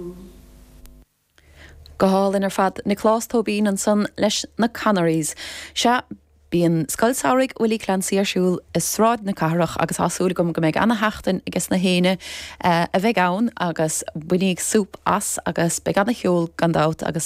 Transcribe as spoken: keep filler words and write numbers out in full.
Goháil ar fad na chlástóbín an san leis na Canaries. Se bíon scoilsáraigh Willie Clancy arsúil is sráid na carach agus hasúla gom go méid anna heachtain agus na héine uh, a bheith ann agus buinig súb as agus be anna cheol gandát agus